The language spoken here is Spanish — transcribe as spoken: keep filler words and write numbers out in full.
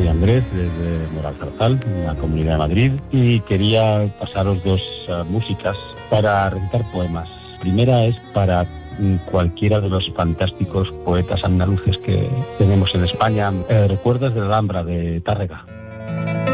Andrés, desde Moralzarzal, en la Comunidad de Madrid, y quería pasaros dos uh, músicas para recitar poemas. Primera es para cualquiera de los fantásticos poetas andaluces que tenemos en España. Eh, Recuerdos de la Alhambra, de Tárrega.